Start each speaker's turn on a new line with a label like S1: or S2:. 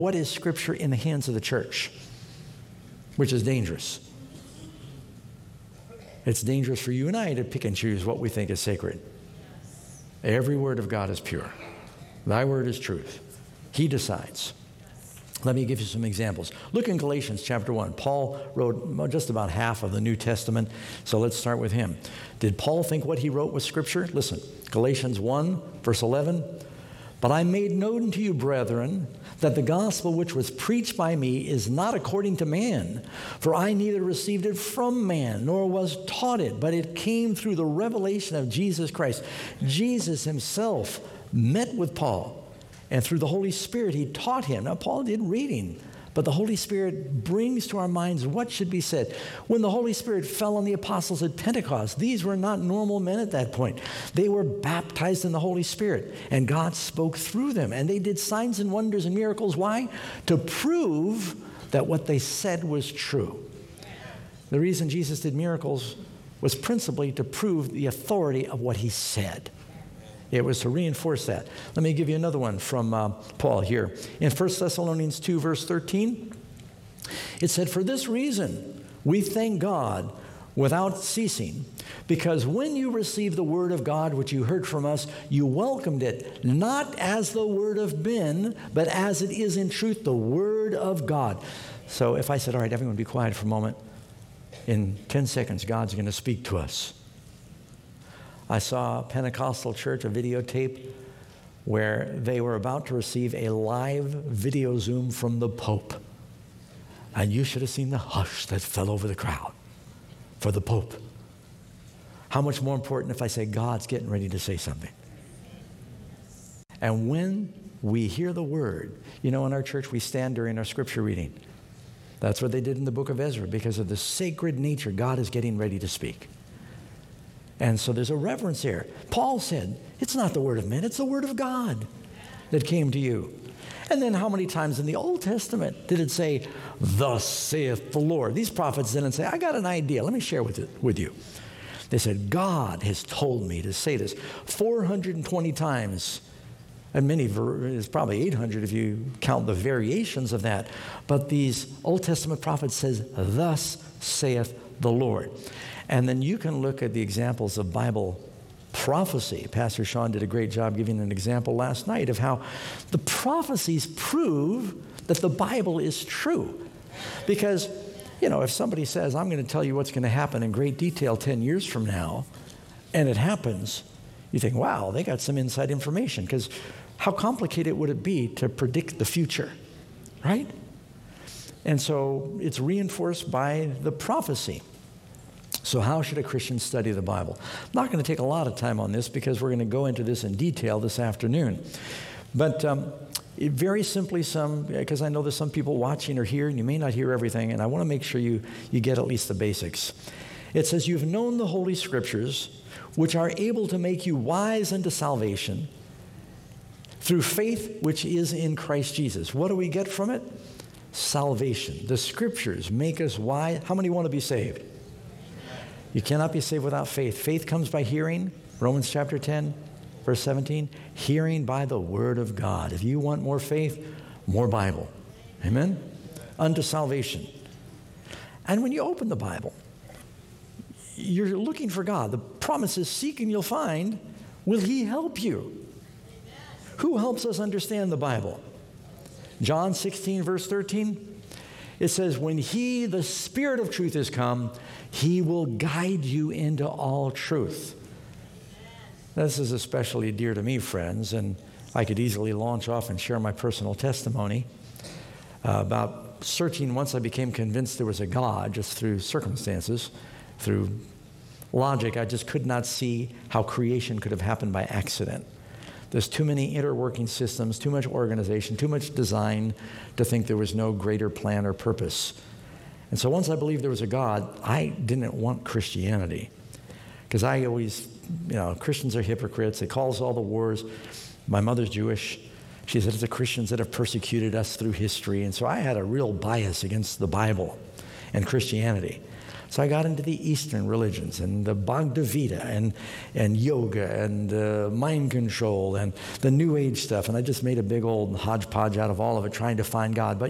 S1: What is Scripture in the hands of the church? Which is dangerous. It's dangerous for you and I to pick and choose what we think is sacred. Every word of God is pure. Thy word is truth. He decides. Let me give you some examples. Look in Galatians chapter 1. Paul wrote just about half of the New Testament, so let's start with him. Did Paul think what he wrote was Scripture? Listen, Galatians 1, verse 11. But I made known to you, brethren, that the gospel which was preached by me is not according to man. For I neither received it from man, nor was taught it, but it came through the revelation of Jesus Christ. Jesus himself met with Paul, and through the Holy Spirit he taught him. Now, Paul did reading, but the Holy Spirit brings to our minds what should be said. When the Holy Spirit fell on the apostles at Pentecost, these were not normal men at that point. They were baptized in the Holy Spirit, and God spoke through them, and they did signs and wonders and miracles. Why? To prove that what they said was true. The reason Jesus did miracles was principally to prove the authority of what he said. It was to reinforce that. Let me give you another one from Paul here. In 1 Thessalonians 2, verse 13, it said, "For this reason we thank God without ceasing, because when you received the word of God which you heard from us, you welcomed it, not as the word of men, but as it is in truth the word of God." So if I said, all right, everyone be quiet for a moment, in 10 seconds, God's going to speak to us. I saw a Pentecostal church, a videotape, where they were about to receive a live video Zoom from the Pope. And you should have seen the hush that fell over the crowd for the Pope. How much more important if I say God's getting ready to say something? And when we hear the word, you know, in our church we stand during our scripture reading. That's what they did in the book of Ezra. Because of the sacred nature, God is getting ready to speak. And so there's a reverence here. Paul said, it's not the word of men, it's the word of God that came to you. And then how many times in the Old Testament did it say, thus saith the Lord? These prophets didn't say, I got an idea, let me share with you. They said, God has told me to say this 420 times. And it's probably 800 if you count the variations of that. But these Old Testament prophets says, thus saith the Lord. And then you can look at the examples of Bible prophecy. Pastor Sean did a great job giving an example last night of how the prophecies prove that the Bible is true. Because, you know, if somebody says, I'm going to tell you what's going to happen in great detail 10 years from now, and it happens, you think, wow, they got some inside information. Because how complicated would it be to predict the future, right? And so it's reinforced by the prophecy. So how should a Christian study the Bible? I'm not going to take a lot of time on this because we're going to go into this in detail this afternoon. But very simply because I know there's some people watching or here, and you may not hear everything, and I want to make sure you get at least the basics. It says, you've known the Holy Scriptures, which are able to make you wise unto salvation through faith which is in Christ Jesus. What do we get from it? Salvation. The Scriptures make us wise. How many want to be saved? You cannot be saved without faith. Faith comes by hearing, Romans chapter 10, verse 17, hearing by the word of God. If you want more faith, more Bible. Amen? Unto salvation. And when you open the Bible, you're looking for God. The promise is, seek and you'll find. Will he help you? Who helps us understand the Bible? John 16, verse 13, it says, when he, the Spirit of truth, is come, he will guide you into all truth. This is especially dear to me, friends, and I could easily launch off and share my personal testimony about searching once I became convinced there was a God, just through circumstances, through logic. I just could not see how creation could have happened by accident. There's too many interworking systems, too much organization, too much design to think there was no greater plan or purpose. And so once I believed there was a God, I didn't want Christianity. Because I always, Christians are hypocrites. They call us all the wars. My mother's Jewish. She said it's the Christians that have persecuted us through history. And so I had a real bias against the Bible and Christianity. So I got into the Eastern religions and the Bhagavad Gita and yoga and mind control and the New Age stuff. And I just made a big old hodgepodge out of all of it trying to find God. But